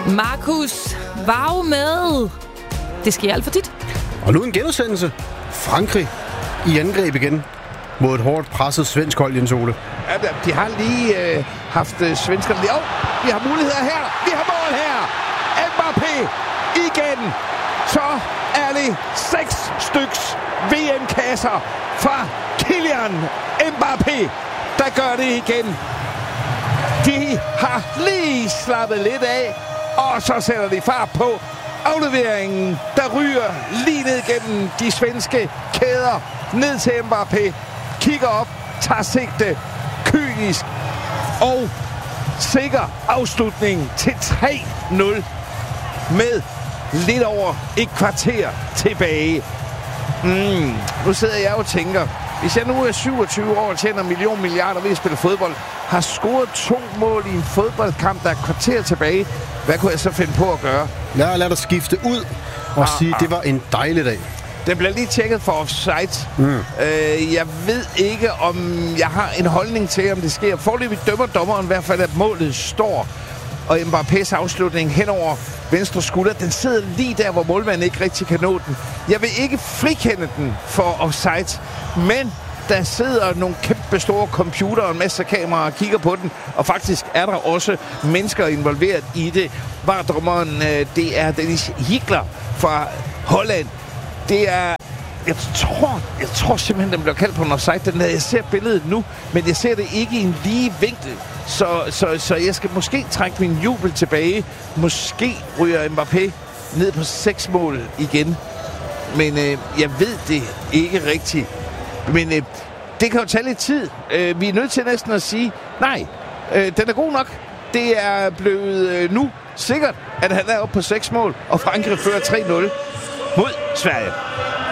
Markus var jo med. Det sker alt for tit. Og nu en genudsendelse. Frankrig i angreb igen mod et hårdt presset svensk hold, Jens Ole. Ja, de har lige haft svenskerne lige. Vi har muligheder her. Vi har mål her. Mbappé igen. Så er det 6 styks VM-kasser fra Kylian Mbappé, der gør det igen. De har lige slappet lidt af, og så sætter de fart på afleveringen, der ryger lige ned gennem de svenske kæder, ned til Mbappé, kigger op, tager sigte, kynisk og sikker afslutning til 3-0 med lidt over et kvarter tilbage. Nu sidder jeg og tænker, hvis jeg nu er 27 år og tjener milliarder ved at spille fodbold, har scoret 2 mål i en fodboldkamp, der er et kvarter tilbage, hvad kunne jeg så finde på at gøre? Lad dig skifte ud og sige, at det var en dejlig dag. Den bliver lige tjekket for offside. Jeg ved ikke, om jeg har en holdning til, om det sker. Foreløbig dømmer dommeren i hvert fald, at målet står. Og Mbappés afslutning hen over venstre skulder, den sidder lige der, hvor målmanden ikke rigtig kan nå den. Jeg vil ikke frikende den for offside, men der sidder nogle kæmpe store computer og en masse kameraer og kigger på den, og faktisk er der også mennesker involveret i det. VAR-dommeren, det er Dennis Higler fra Holland. Det er... Jeg tror simpelthen, den bliver kaldt på en offside. Jeg ser billedet nu, men jeg ser det ikke i en lige vinkel. Så jeg skal måske trække min jubel tilbage. Måske ryger Mbappé ned på 6 mål igen. Men jeg ved det ikke rigtigt. Men det kan jo tage lidt tid. Vi er nødt til næsten at sige, nej, den er god nok. Det er blevet nu sikkert, at han er oppe på 6 mål, og Frankrig fører 3-0 mod Sverige.